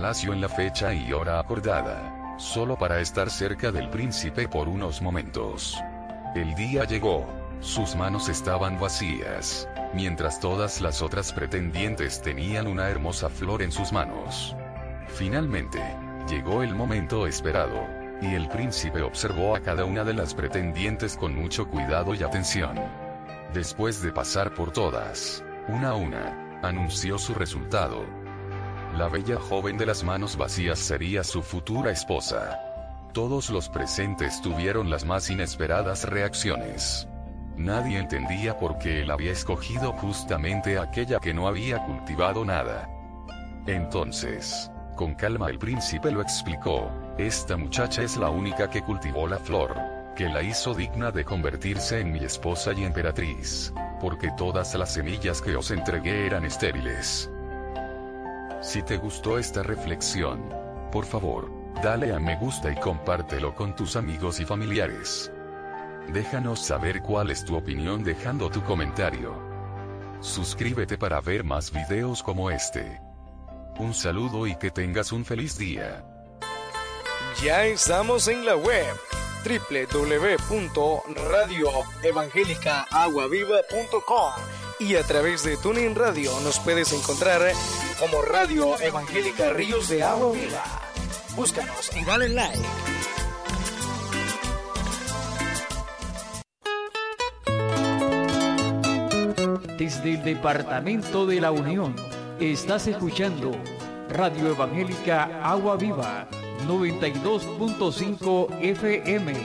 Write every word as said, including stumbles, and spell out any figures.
palacio en la fecha y hora acordada, solo para estar cerca del príncipe por unos momentos. El día llegó. Sus manos estaban vacías, mientras todas las otras pretendientes tenían una hermosa flor en sus manos. Finalmente, llegó el momento esperado, y el príncipe observó a cada una de las pretendientes con mucho cuidado y atención. Después de pasar por todas, una a una, anunció su resultado. La bella joven de las manos vacías sería su futura esposa. Todos los presentes tuvieron las más inesperadas reacciones. Nadie entendía por qué él había escogido justamente a aquella que no había cultivado nada. Entonces, con calma el príncipe lo explicó: esta muchacha es la única que cultivó la flor, que la hizo digna de convertirse en mi esposa y emperatriz, porque todas las semillas que os entregué eran estériles. Si te gustó esta reflexión, por favor, dale a me gusta y compártelo con tus amigos y familiares. Déjanos saber cuál es tu opinión dejando tu comentario. Suscríbete para ver más videos como este. Un saludo y que tengas un feliz día. Ya estamos en la web doble u doble u doble u punto radio evangélica agua viva punto com y a través de TuneIn Radio nos puedes encontrar como Radio Evangélica Ríos de Agua Viva. Búscanos y dale like. Desde el Departamento de la Unión, estás escuchando Radio Evangélica Agua Viva, noventa y dos punto cinco F M.